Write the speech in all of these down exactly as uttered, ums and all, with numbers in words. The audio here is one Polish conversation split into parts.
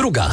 druga.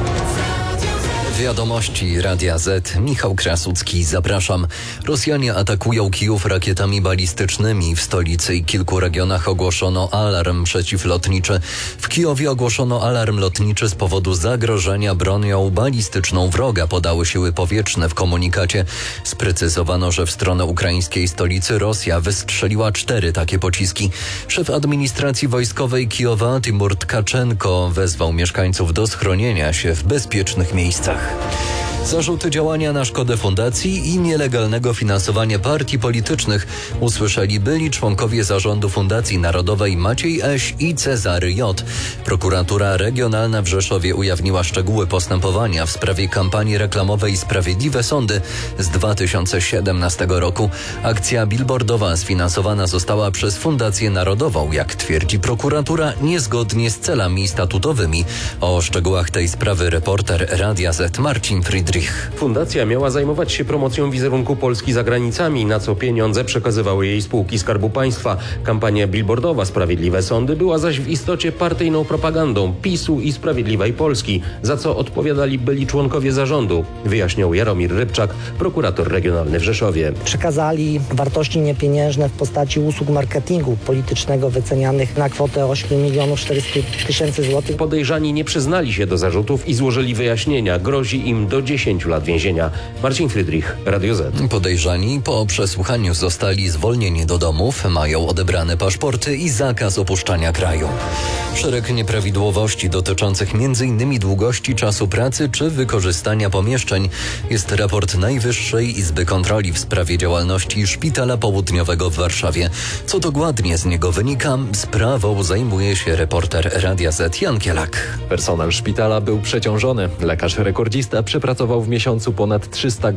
Wiadomości Radia Z. Michał Krasucki, zapraszam. Rosjanie atakują Kijów rakietami balistycznymi. W stolicy i kilku regionach ogłoszono alarm przeciwlotniczy. W Kijowie ogłoszono alarm lotniczy z powodu zagrożenia bronią balistyczną wroga, podały siły powietrzne w komunikacie. Sprecyzowano, że w stronę ukraińskiej stolicy Rosja wystrzeliła cztery takie pociski. Szef administracji wojskowej Kijowa Timur Tkaczenko wezwał mieszkańców do schronienia się w bezpiecznych miejscach. Zarzuty działania na szkodę fundacji i nielegalnego finansowania partii politycznych usłyszeli byli członkowie zarządu Fundacji Narodowej Maciej Eś i Cezary J. Prokuratura Regionalna w Rzeszowie ujawniła szczegóły postępowania w sprawie kampanii reklamowej Sprawiedliwe Sądy z dwa tysiące siedemnastego roku. Akcja billboardowa sfinansowana została przez Fundację Narodową, jak twierdzi prokuratura, niezgodnie z celami statutowymi. O szczegółach tej sprawy reporter Radia Z Marcin Friedrich. Fundacja miała zajmować się promocją wizerunku Polski za granicami, na co pieniądze przekazywały jej spółki Skarbu Państwa. Kampania billboardowa Sprawiedliwe Sądy była zaś w istocie partyjną propagandą PiSu i Sprawiedliwej Polski, za co odpowiadali byli członkowie zarządu, wyjaśniał Jaromir Rybczak, prokurator regionalny w Rzeszowie. Przekazali wartości niepieniężne w postaci usług marketingu politycznego wycenianych na kwotę osiem milionów czterysta tysięcy złotych. Podejrzani nie przyznali się do zarzutów i złożyli wyjaśnienia. Grozi im do dziesięciu lat więzienia. Marcin Friedrich, Radio Z. Podejrzani po przesłuchaniu zostali zwolnieni do domów, mają odebrane paszporty i zakaz opuszczania kraju. Szereg nieprawidłowości dotyczących między innymi długości czasu pracy czy wykorzystania pomieszczeń jest raport Najwyższej Izby Kontroli w sprawie działalności Szpitala Południowego w Warszawie. Co dokładnie z niego wynika? Sprawą zajmuje się reporter Radia Z Jan Kielak. Personel szpitala był przeciążony. Lekarz rekordzista przepracował w miesiącu ponad trzysta